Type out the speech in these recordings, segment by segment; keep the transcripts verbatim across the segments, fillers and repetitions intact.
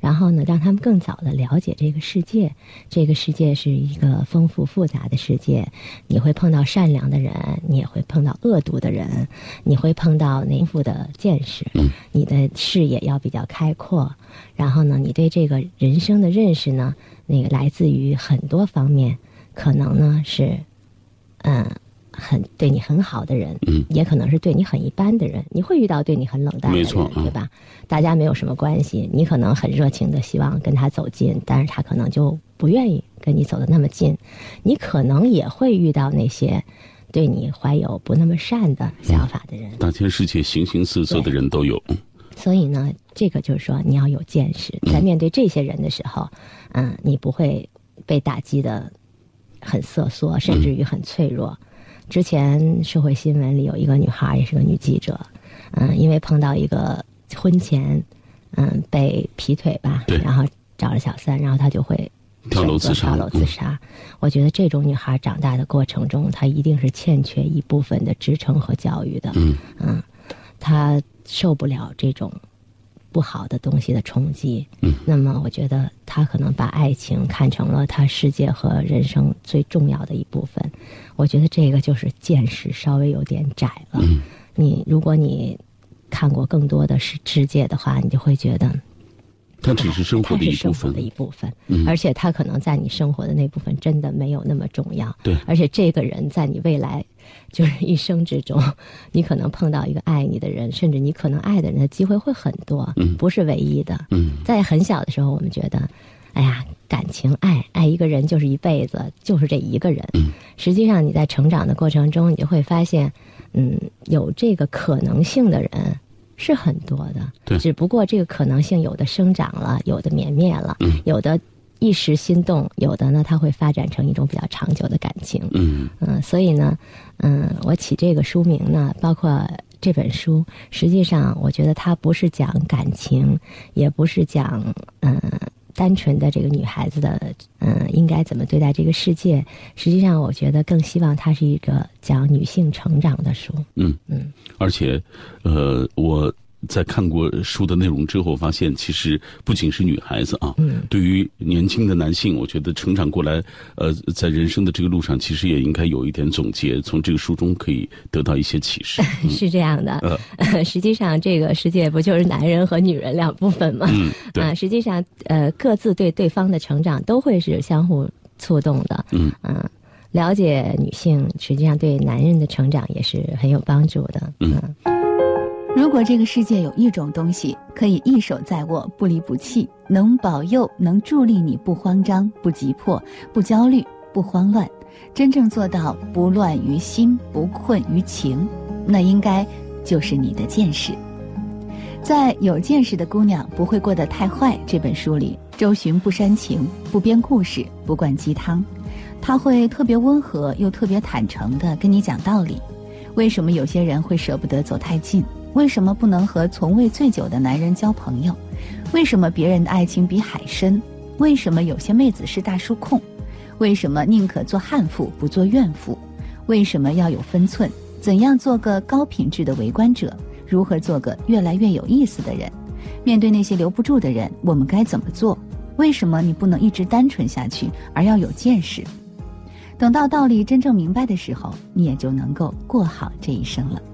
然后呢，让他们更早的了解这个世界。这个世界是一个丰富复杂的世界，你会碰到善良的人，你也会碰到恶毒的人，你会碰到丰富的见识，你的视野要比较开阔。然后呢，你对这个人生的认识呢，那个来自于很多方面，可能呢是，嗯。很对你很好的人，嗯，也可能是对你很一般的人，你会遇到对你很冷淡的人，没错，对吧？大家没有什么关系，你可能很热情的希望跟他走近，但是他可能就不愿意跟你走得那么近。你可能也会遇到那些对你怀有不那么善的想法的人。 大千世界形形色色的人都有。 所以呢，这个就是说你要有见识，在面对这些人的时候，嗯，你不会被打击的很瑟缩，甚至于很脆弱。之前社会新闻里有一个女孩，也是个女记者，嗯，因为碰到一个婚前，嗯，被劈腿吧，然后找了小三，然后她就会跳楼自杀。 跳楼自杀。嗯、我觉得这种女孩长大的过程中，她一定是欠缺一部分的支撑和教育的。嗯嗯，她受不了这种不好的东西的冲击。嗯，那么我觉得她可能把爱情看成了她世界和人生最重要的一部分。我觉得这个就是见识稍微有点窄了。嗯，你如果你看过更多的世世界的话，你就会觉得它只是生活的一部分，它是生活的一部分，嗯，而且它可能在你生活的那部分真的没有那么重要。 对， 而且这个人在你未来就是一生之中，你可能碰到一个爱你的人，甚至你可能爱的人的机会会很多，嗯，不是唯一的。嗯，在很小的时候，我们觉得，哎呀，感情爱爱一个人就是一辈子，就是这一个人。嗯，实际上你在成长的过程中，你就会发现，嗯，有这个可能性的人是很多的。 对， 只不过这个可能性有的生长了，有的泯灭了，嗯，有的一时心动，有的呢它会发展成一种比较长久的感情。嗯嗯、呃，所以呢，嗯、呃，我起这个书名呢，包括这本书，实际上我觉得它不是讲感情，也不是讲嗯。呃单纯的这个女孩子的，嗯，应该怎么对待这个世界？实际上，我觉得更希望它是一个讲女性成长的书。 嗯嗯，而且，呃，我在看过书的内容之后，发现其实不仅是女孩子啊，嗯，对于年轻的男性，我觉得成长过来，呃，在人生的这个路上，其实也应该有一点总结，从这个书中可以得到一些启示。 嗯、是这样的，呃，实际上这个世界不就是男人和女人两部分吗？嗯，对。啊、呃，实际上，呃，各自对对方的成长都会是相互触动的。嗯嗯、呃，了解女性，实际上对男人的成长也是很有帮助的。嗯。呃如果这个世界有一种东西可以一手在握，不离不弃，能保佑，能助力你不慌张、不急迫、不焦虑、不慌乱，真正做到不乱于心、不困于情，那应该就是你的见识。在《有见识的姑娘不会过得太坏》这本书里，周巡不煽情，不编故事，不灌鸡汤，他会特别温和又特别坦诚地跟你讲道理。为什么有些人会舍不得走太近？为什么不能和从未醉酒的男人交朋友？为什么别人的爱情比海深？为什么有些妹子是大叔控？为什么宁可做悍妇不做怨妇？为什么要有分寸？怎样做个高品质的围观者？如何做个越来越有意思的人？面对那些留不住的人，我们该怎么做？为什么你不能一直单纯下去，而要有见识？等到道理真正明白的时候，你也就能够过好这一生了。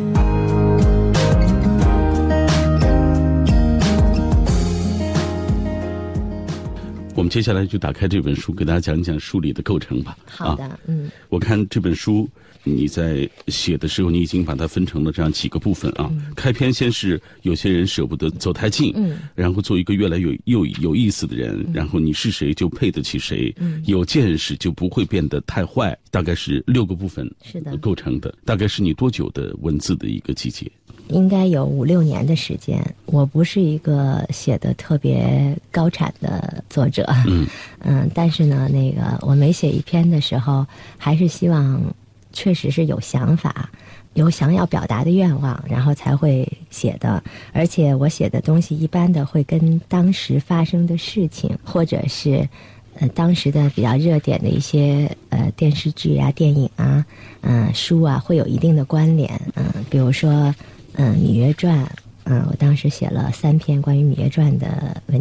我们接下来就打开这本书，给大家讲一讲书里的构成吧。 好的，啊、嗯， 我看这本书你在写的时候，你已经把它分成了这样几个部分啊。嗯、开篇先是有些人舍不得走太近，嗯，然后做一个越来越有有意思的人，嗯、然后你是谁就配得起谁，嗯，有见识就不会变得太坏，大概是六个部分是的构成的。大概是你多久的文字的一个季节？ 应该有五六年的时间。我不是一个写的特别高产的作者，嗯嗯，但是呢，那个我每写一篇的时候，还是希望确实是有想法，有想要表达的愿望，然后才会写的。而且我写的东西一般的会跟当时发生的事情，或者是呃当时的比较热点的一些呃电视剧啊、电影啊、嗯、呃、书啊，会有一定的关联。嗯、呃，比如说。嗯，《芈月传》，嗯，我当时写了三篇关于《芈月传》的文